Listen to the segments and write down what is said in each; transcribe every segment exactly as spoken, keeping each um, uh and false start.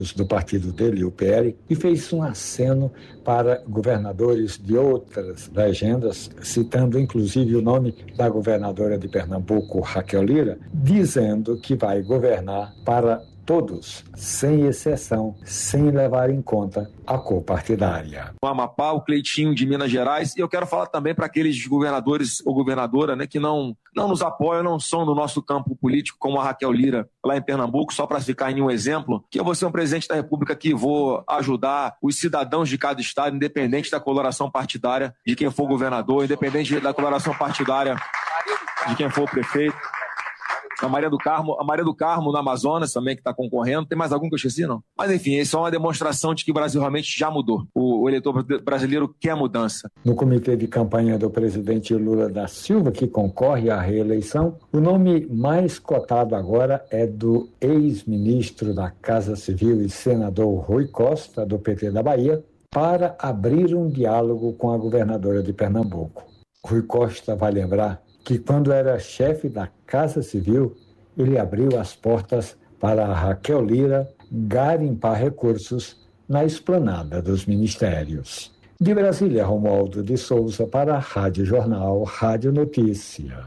do partido dele, o P L, e fez um aceno para governadores de outras legendas, citando inclusive o nome da governadora de Pernambuco, Raquel Lira, dizendo que vai governar para todos, sem exceção, sem levar em conta a cor partidária. O Amapá, o Cleitinho de Minas Gerais, e eu quero falar também para aqueles governadores ou governadora, né, que não, não nos apoiam, não são do nosso campo político, como a Raquel Lira, lá em Pernambuco, só para ficar em um exemplo, que eu vou ser um presidente da República que vou ajudar os cidadãos de cada estado, independente da coloração partidária de quem for governador, independente da coloração partidária de quem for prefeito. A Maria do Carmo, a Maria do Carmo no Amazonas também, que está concorrendo. Tem mais algum que eu esqueci, não? Mas enfim, isso é uma demonstração de que o Brasil realmente já mudou. O, o eleitor brasileiro quer mudança. No comitê de campanha do presidente Lula da Silva, que concorre à reeleição, o nome mais cotado agora é do ex-ministro da Casa Civil e senador Rui Costa, do P T da Bahia, para abrir um diálogo com a governadora de Pernambuco. Rui Costa vai lembrar que quando era chefe da Casa Civil, ele abriu as portas para a Raquel Lira garimpar recursos na esplanada dos ministérios. De Brasília, Romualdo de Souza para a Rádio Jornal, Rádio Notícia.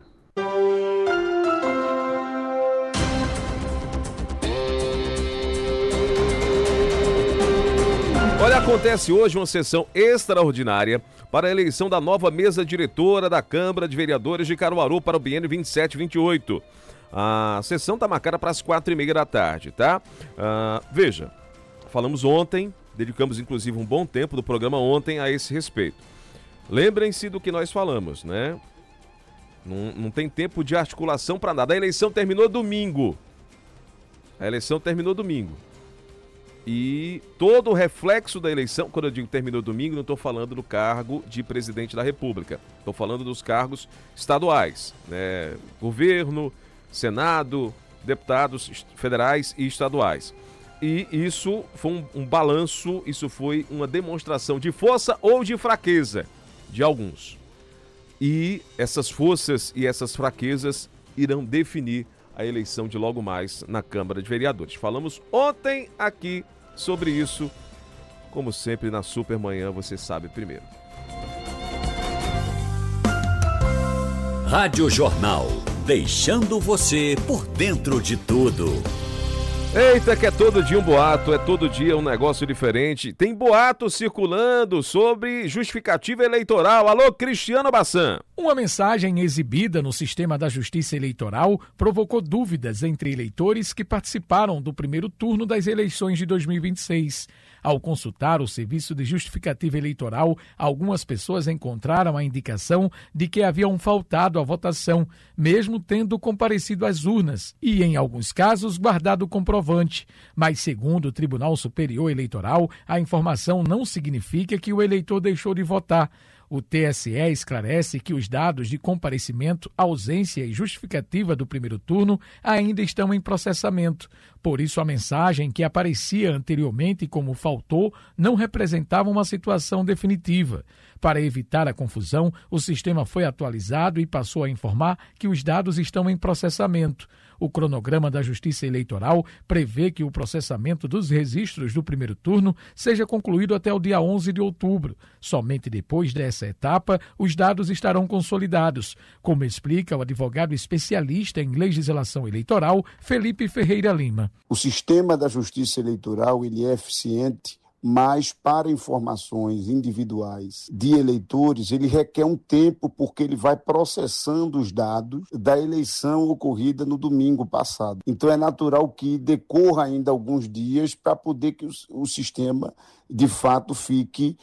Olha, acontece hoje uma sessão extraordinária para a eleição da nova mesa diretora da Câmara de Vereadores de Caruaru para o biênio vinte e sete vinte e oito. A sessão está marcada para as quatro e meia da tarde, tá? Ah, veja, falamos ontem, dedicamos inclusive um bom tempo do programa ontem a esse respeito. Lembrem-se do que nós falamos, né? Não, não tem tempo de articulação para nada. A eleição terminou domingo. A eleição terminou domingo. E todo o reflexo da eleição, quando eu digo terminou domingo, não estou falando do cargo de presidente da República. Estou falando dos cargos estaduais, né? Governo, Senado, deputados federais e estaduais. E isso foi um, um balanço, isso foi uma demonstração de força ou de fraqueza de alguns. E essas forças e essas fraquezas irão definir a eleição de logo mais na Câmara de Vereadores. Falamos ontem aqui sobre isso, como sempre na Supermanhã, você sabe primeiro. Rádio Jornal, deixando você por dentro de tudo. Eita, que é todo dia um boato, é todo dia um negócio diferente. Tem boato circulando sobre justificativa eleitoral. Alô, Cristiano Bassan. Uma mensagem exibida no sistema da Justiça Eleitoral provocou dúvidas entre eleitores que participaram do primeiro turno das eleições de dois mil e vinte e seis. Ao consultar o Serviço de Justificativa Eleitoral, algumas pessoas encontraram a indicação de que haviam faltado à votação, mesmo tendo comparecido às urnas e, em alguns casos, guardado o comprovante. Mas, segundo o Tribunal Superior Eleitoral, a informação não significa que o eleitor deixou de votar. O T S E esclarece que os dados de comparecimento, ausência e justificativa do primeiro turno ainda estão em processamento. Por isso, a mensagem que aparecia anteriormente como faltou não representava uma situação definitiva. Para evitar a confusão, o sistema foi atualizado e passou a informar que os dados estão em processamento. O cronograma da Justiça Eleitoral prevê que o processamento dos registros do primeiro turno seja concluído até o dia onze de outubro. Somente depois dessa etapa, os dados estarão consolidados, como explica o advogado especialista em legislação eleitoral, Felipe Ferreira Lima. O sistema da Justiça Eleitoral ele é eficiente, mas para informações individuais de eleitores, ele requer um tempo porque ele vai processando os dados da eleição ocorrida no domingo passado. Então é natural que decorra ainda alguns dias para poder que o, o sistema, de fato, fique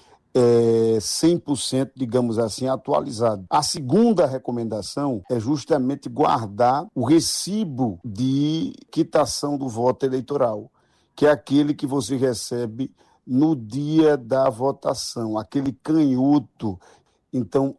é, cem por cento, digamos assim, atualizado. A segunda recomendação é justamente guardar o recibo de quitação do voto eleitoral, que é aquele que você recebe no dia da votação, aquele canhoto. Então,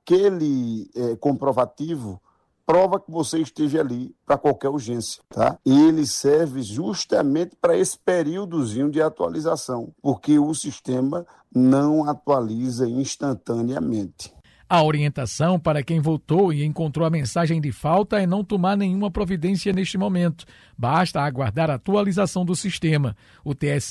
aquele é, comprovativo prova que você esteja ali para qualquer urgência, tá? E ele serve justamente para esse períodozinho de atualização, porque o sistema não atualiza instantaneamente. A orientação para quem votou e encontrou a mensagem de falta é não tomar nenhuma providência neste momento. Basta aguardar a atualização do sistema. O T S